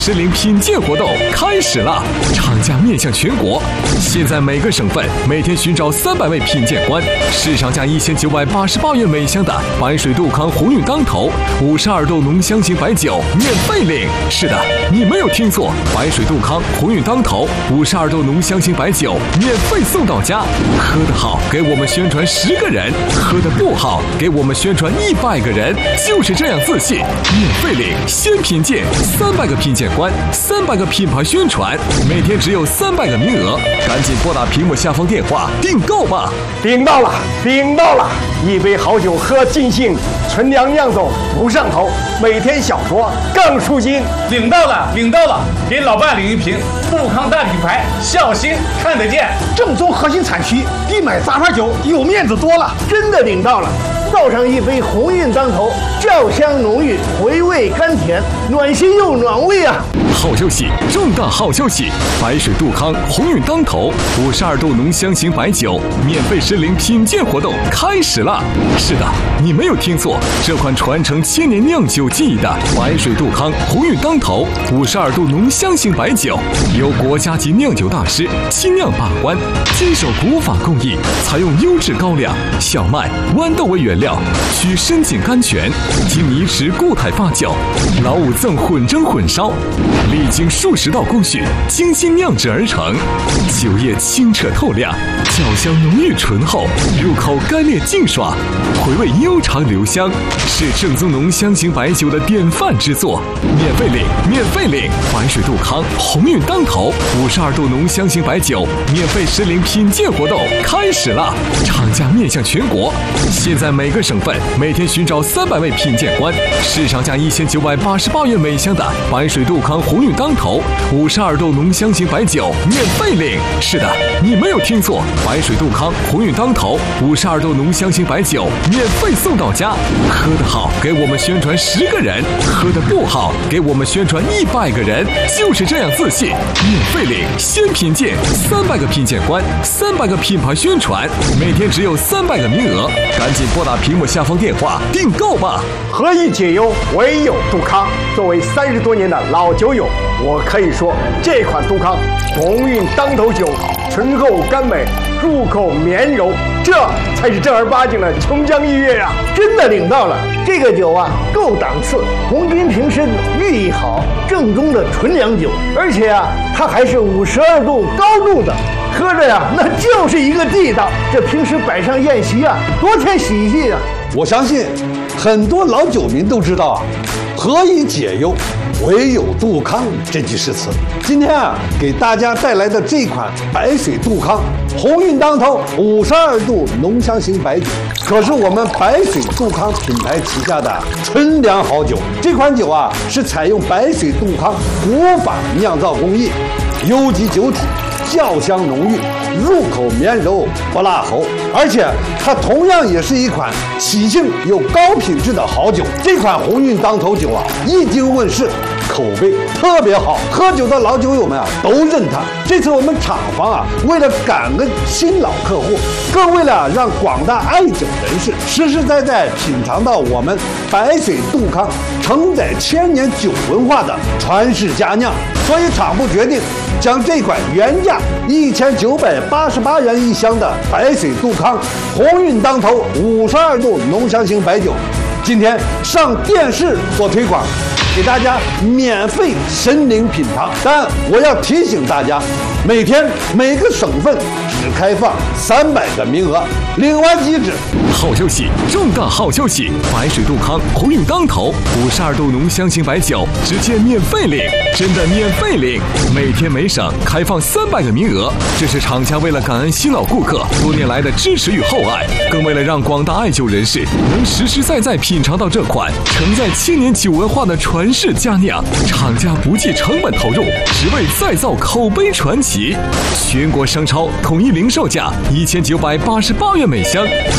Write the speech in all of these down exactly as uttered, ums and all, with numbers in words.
十零品鉴活动开始了，厂家面向全国，现在每个省份每天寻找三百位品鉴官，市场价一千九百八十八元每箱的白水杜康鸿运当头五十二度浓香型白酒免费领。是的，你没有听错，白水杜康鸿运当头五十二度浓香型白酒免费送到家。喝得好，给我们宣传十个人；喝得不好，给我们宣传一百个人。就是这样自信，免费领，先品鉴，三百个品鉴官，三百个品牌宣传，每天只有三百个名额，赶紧拨打屏幕下方电话订购吧！ 订到了，订到了！一杯好酒喝尽兴，纯粮酿走不上头，每天小酌更舒心。 领到了，领到了！给老伴领一瓶杜康大品牌，孝心看得见， 正宗核心产区，比买杂牌酒有面子多了。真的领到了！倒上一杯鸿运当头，酱香浓郁，回味甘甜，暖心又暖胃啊！ 好消息，重大好消息！白水杜康鸿运当头五十二度浓香型白酒免费实领品鉴活动开始了。是的，你没有听错，这款传承千年酿酒技艺的白水杜康鸿运当头五十二度浓香型白酒，由国家级酿酒大师精酿把关，坚守古法工艺，采用优质高粱、小麦、豌豆为原料，取深井甘泉，经泥池固态发酵，老五赠混蒸混烧，历经数十道工序，精心酿制而成。酒液清澈透亮，酒香浓郁醇厚，入口干裂净爽，回味悠长留香，是正宗浓香型白酒的典范之作。免费领，免费领！白水杜康鸿运当头五十二度浓香型白酒免费实领品鉴活动开始了，厂家面向全国，现在每个省份每天寻找三百位品鉴官，市场价一千九百八十八元每箱的白水杜康鸿运当头五十二度浓香型白酒免费领。是的，你没有听错，白水杜康鸿运当头五十二度浓香型白酒免费送到家。喝得好，给我们宣传十个人；喝得不好，给我们宣传一百个人。就是这样自信，免费领，先品鉴，三百个品鉴官，三百个品牌宣传，每天只有三百个名额，赶紧拨打屏幕下方电话订购吧！ 何以解忧，唯有杜康。作为三十多年的老酒友，我可以说，这款杜康鸿运当头酒，醇厚甘美，入口绵柔，这才是正儿八经的琼浆玉液啊！真的领到了，这个酒啊，够档次，红金瓶身，寓意好，正宗的纯粮酒，而且啊，它还是五十二度高度的。喝着呀，那就是一个地道。这平时摆上宴席啊，多添喜气啊！ 我相信很多老酒民都知道啊，何以解忧，唯有杜康这句诗词。今天啊，给大家带来的这款白水杜康鸿运当头五十二度浓香型白酒，可是我们白水杜康品牌旗下的纯粮好酒。这款酒啊，是采用白水杜康古法酿造工艺，优级酒体，酵香浓郁，入口绵柔不辣喉，而且它同样也是一款喜庆又高品质的好酒。这款鸿运当头酒啊，一经问世，口碑特别好，喝酒的老酒友们啊都认它。这次我们厂房啊，为了感恩新老客户，更为了让广大爱酒人士实实在在品尝到我们白水杜康承载千年酒文化的传世佳酿，所以厂部决定将这款原价一千九百八十八元一箱的白水杜康鸿运当头五十二度浓香型白酒，今天上电视做推广，给大家免费申领品尝。但我要提醒大家，每天每个省份只开放三百个名额，领完即止。 好消息，重大好消息！白水杜康鸿运当头五十二度浓香型白酒直接免费领，真的免费领！每天每省开放三百个名额，这是厂家为了感恩新老顾客多年来的支持与厚爱，更为了让广大爱酒人士能实实在在品尝到这款承载千年酒文化的传世佳酿，厂家不计成本投入，只为再造口碑传奇。全国商超统一零售价一千九百八十八元每箱，今天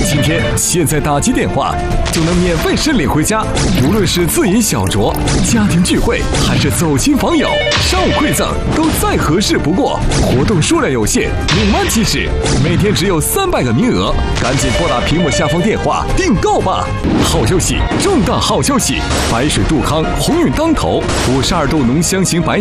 现在打机电话就能免费申领回家。无论是自饮小酌、家庭聚会，还是走亲访友，商务馈赠都再合适不过。活动数量有限，领完即止，每天只有三百个名额，赶紧拨打屏幕下方电话订购吧！好消息，重大好消息！白水杜康鸿运当头，五十二度浓香型白